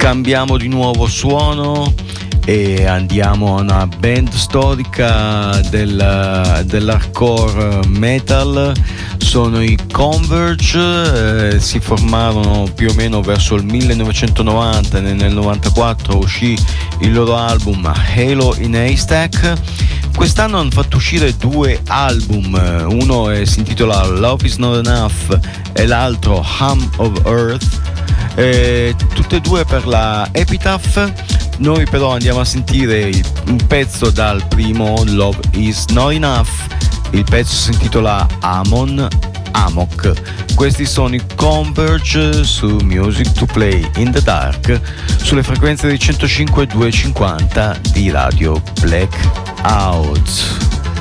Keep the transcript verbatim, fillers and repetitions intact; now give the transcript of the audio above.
Cambiamo di nuovo suono e andiamo a una band storica del, dell'hardcore metal. Sono i Converge, eh, si formarono più o meno verso il millenovecentonovanta e nel novantaquattro uscì il loro album Halo in Haystack. Quest'anno hanno fatto uscire due album, uno è, si intitola Love Is Not Enough e l'altro Hum of Earth, eh, tutte e due per la Epitaph. Noi però andiamo a sentire un pezzo dal primo, Love Is Not Enough. Il pezzo si intitola Amon Amok. Questi sono i Converge su Music to Play in the Dark, sulle frequenze dei centocinque e duecentocinquanta di Radio Blackout.